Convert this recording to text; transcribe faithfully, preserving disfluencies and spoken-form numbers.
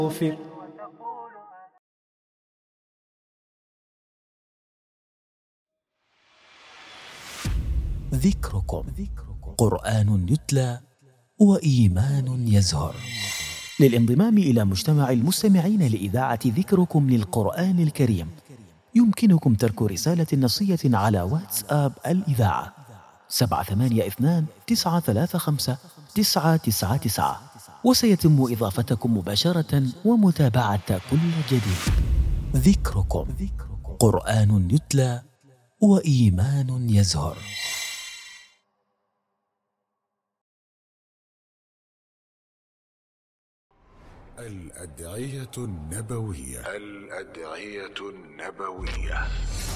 ذكركم قرآن يتلى وإيمان يزهر. للانضمام إلى مجتمع المستمعين لإذاعة ذكركم للقرآن الكريم يمكنكم ترك رسالة نصية على واتساب الإذاعة سبعة ثمانية اثنان تسعة ثلاثة خمسة تسعة تسعة تسعة، وسيتم إضافتكم مباشرة ومتابعة كل جديد. ذكركم قرآن يتلى وإيمان يزهر. الأدعية النبوية. الأدعية النبوية